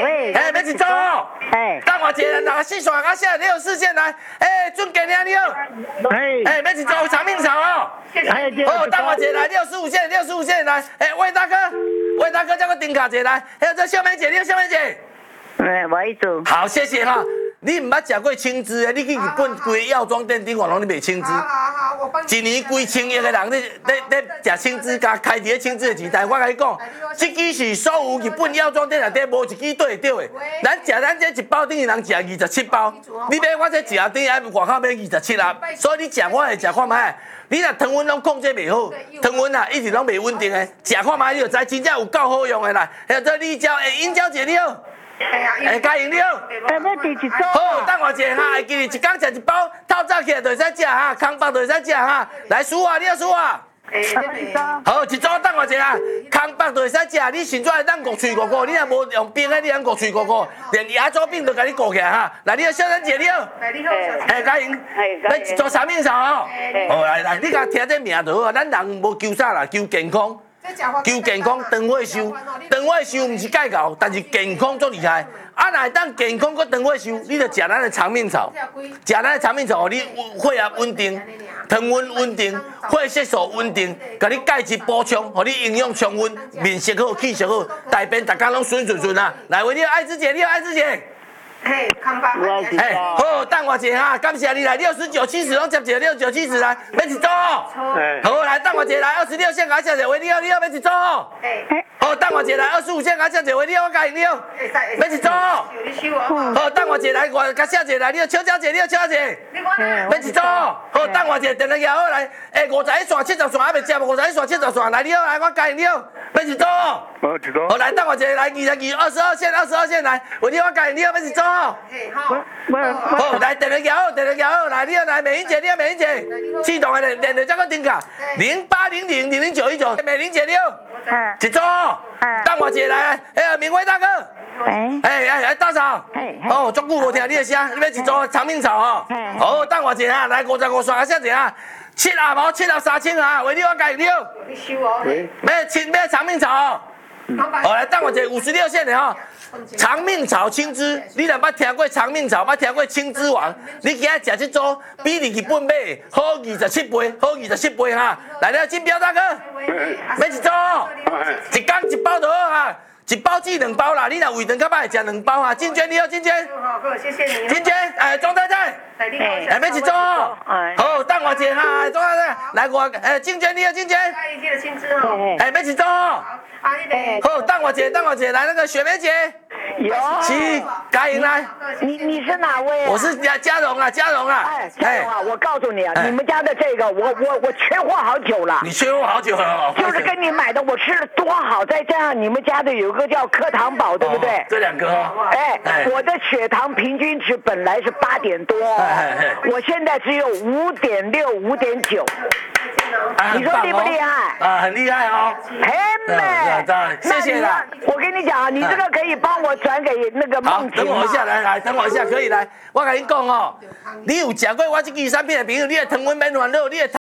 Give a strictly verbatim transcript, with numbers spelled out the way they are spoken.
喂， 哎，要一组。 哎， 等我一下，哪个四线啊？下六四线来。哎，准给你啊，你好。 哎， 哎，要一组长命草哦。 哎， 好，等我一下来，六十五线，六十五线来。哎，魏大哥，魏大哥叫我顶卡姐来。还有这秀梅姐，你好，秀梅姐。 哎，我一组。 好，谢谢哈。你唔捌食过青汁的，你去日本规药妆店顶看拢你卖青汁。 好好好，我帮你。 一年几千亿的人，你你你食青汁，加开伫咧青汁的钱，但我甲你讲，这支是所有日本药妆店内底无一支对得到的。咱食咱这一包等于人食二十七包，你买我这一盒等于外口买二十七盒，所以你食我会食看卖。你若糖分拢控制袂好，糖分啊一直拢袂稳定的，食看卖你就知真正有够好用的啦。还有这丽椒，诶，英娇姐你好。哎，嘉莹你好， 哎，要第一组。 好，等我一下哈，会记你一工食一包，透早起来就会使食哈，空腹就会使食哈。来，叔啊，你好，叔啊。好，一组等我一下，空腹就会使食。你现在当顾喙顾顾，你若无用冰的，你当顾喙顾顾，连牙周病都甲你顾起来哈。来，你好，小珍姐你好。哎，嘉莹，来一组三面草哦。好，来来，你甲听这名就好啊。咱人无求啥啦，求健康。求健康，长火寿，长火寿唔是介高，但是健康足厉害。啊，若当健康佮长火寿，你就食咱的长命草，食咱的长命草，你血压稳定，糖分稳定，血色素稳定，甲你钙质补充，互你营养充分，面色好，气色好，大便逐工拢顺顺顺啊！来，为你爱芝姐，你好，爱芝姐。 嘿，康巴， 嘿，好，等我一下哈，感谢你来，六十九七十拢接一个，六九七十来，要一组。好，来，等我一下来，二十六线甲谢谢喂，你好，你好，要一组。好，等我一下来，二十五线甲谢谢喂，你好，我甲你好，要一组。好，等我一下来，我甲谢谢来，你好，秋娇姐，你好，秋娇姐，要一组。好，等我一下，电话摇好来，诶，五十一线、七十线还未接，五十一线、七十线来，你好，来，我甲你好，要一组。 好，一组。 好，来，等我一下来，二十二、二十二线、二十二线来，喂，你好，我甲你好，要一组。好，来，电话摇好，电话摇好，来，你好，来，美玲姐，你好，美玲姐，启动的连连这个顶卡，零八零零零零九一九，美玲姐你好，一组，等我一下来，哎，明辉大哥， 哎， 哎哎哎，大嫂，哦，足久无听你的声，你要一组长命草哦，好，等我一下，来五十五线啊，谢谢啊，七盒毛，七盒三千啊，喂，你好，介你好，要七要长命草哦。好，来，等我一下五十六线的吼，长命草青汁，你若捌听过长命草，捌听过青汁王，你今日食这组比你日本买好二十七倍，好二十七倍哈。来了，金彪大哥，要一组，一工一包就好哈，一包至两包啦。你若胃肠较歹，食两包哈。金娟你好，金娟， 好，谢谢你。 金娟，哎，庄太太，哎，要一组，好，等我一下哈，庄太太，来我，哎，金娟你好，金娟， 嘉怡姐的薪资哦， 哎，要一组。 啊，你得。 好，等我姐，等我姐，来那个雪梅姐， 有。 是，嘉莹来。 你你是哪位？ 我是嘉嘉荣啊，嘉荣啊。 哎，嘉荣啊，我告诉你啊，你们家的这个，我我我缺货好久了。 你缺货好久了。 就是跟你买的，我吃的多好，再加上你们家的有一个叫课堂宝，对不对？ 这两个哦。 哎，我的血糖平均值本来是八点多，我现在只有五点六、五点九。你说厉不厉害？ 啊，很厉害哦。 很美， 谢谢啦。 我跟你讲啊，你这个可以帮我转给那个梦婷。 等我一下，来来，等我一下，可以来。我跟你讲哦，你有食过我这支产品的朋友，你的糖分免烦恼，你的。